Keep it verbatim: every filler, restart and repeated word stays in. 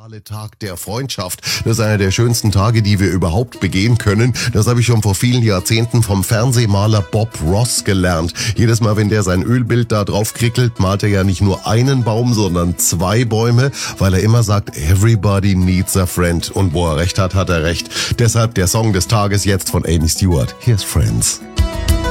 Internationale Tag der Freundschaft. Das ist einer der schönsten Tage, die wir überhaupt begehen können. Das habe ich schon vor vielen Jahrzehnten vom Fernsehmaler Bob Ross gelernt. Jedes Mal, wenn der sein Ölbild da drauf krickelt, malt er ja nicht nur einen Baum, sondern zwei Bäume, weil er immer sagt, everybody needs a friend. Und wo er recht hat, hat er recht. Deshalb der Song des Tages jetzt von Amy Stewart. Here's Friends.